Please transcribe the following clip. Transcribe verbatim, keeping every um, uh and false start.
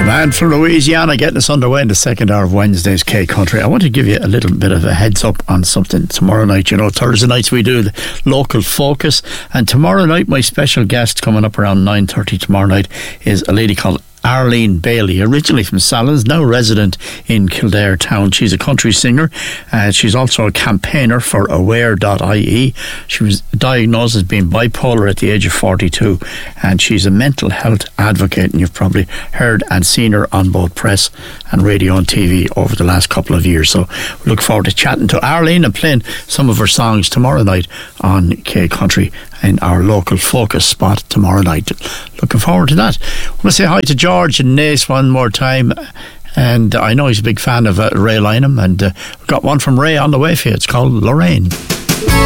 Man from Louisiana getting us underway in the second hour of Wednesday's K Country. I want to give you a little bit of a heads up on something tomorrow night. You know, Thursday nights we do the local focus, and tomorrow night my special guest coming up around nine thirty tomorrow night is a lady called Arlene Bailey, originally from Sallins, now resident in Kildare town. She's a country singer. Uh, she's also a campaigner for aware dot I E. She was diagnosed as being bipolar at the age of forty-two, and she's a mental health advocate, and you've probably heard and seen her on both press and radio and T V over the last couple of years. So we look forward to chatting to Arlene and playing some of her songs tomorrow night on K Country in our local focus spot tomorrow night. Looking forward to that. I want to say hi to George and Nace one more time, and I know he's a big fan of uh, Ray Lynham, and uh, we've got one from Ray on the way for you. It's called Lorraine.